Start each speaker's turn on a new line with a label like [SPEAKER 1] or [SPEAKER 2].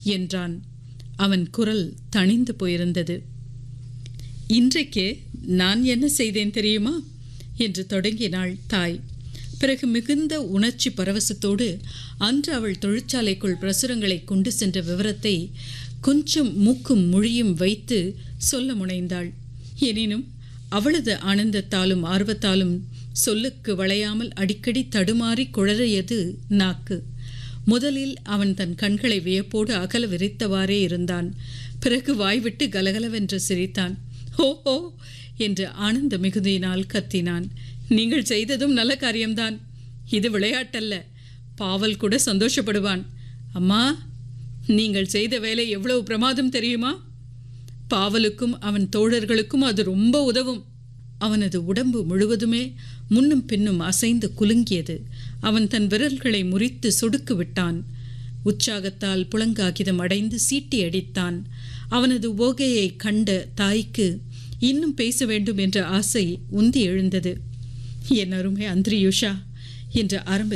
[SPEAKER 1] என்றான். அவன் குரல் தணிந்து போயிருந்தது. இன்றைக்கு நான் என்ன செய்தேன் தெரியுமா என்று தொடங்கினாள் தாய். பிறகு மிகுந்த உணர்ச்சி பரவசத்தோடு அன்று அவள் தொழிற்சாலைக்குள் பிரசுரங்களை கொண்டு சென்ற விவரத்தை கொஞ்சம் மூக்கும் மொழியும் வைத்து சொல்ல முனைந்தாள். எனினும் அவளது ஆனந்தத்தாலும் ஆர்வத்தாலும் சொல்லுக்கு வளையாமல் அடிக்கடி தடுமாறி குழறியது நாக்கு. முதலில் அவன் தன் கண்களை வியப்போடு அகல விரித்தவாறே இருந்தான். பிறகு வாய்விட்டு கலகலவென்று சிரித்தான். ஹோ ஹோ என்று ஆனந்த மிகுதியினால் கத்தினான். நீங்கள் செய்ததும் நல்ல காரியம்தான். இது விளையாட்டல்ல. பாவல் கூட சந்தோஷப்படுவான். அம்மா, நீங்கள் செய்த வேலை எவ்வளவு பிரமாதம் தெரியுமா? பாவலுக்கும் அவன் தோழர்களுக்கும் அது ரொம்ப உதவும். அவனது உடம்பு முழுவதுமே முன்னும் பின்னும் அசைந்து குலுங்கியது. அவன் தன் விரல்களை முறித்து சொடுக்கு விட்டான். உற்சாகத்தால் புலங்காகிதம் அடைந்து சீட்டி அடித்தான். அவனது ஓகையை கண்ட தாய்க்கு இன்னும் பேச வேண்டும் என்ற ஆசை உந்தி எழுந்தது. என் அருமை அந்திரியுஷா என்று ஆரம்பித்தாள்.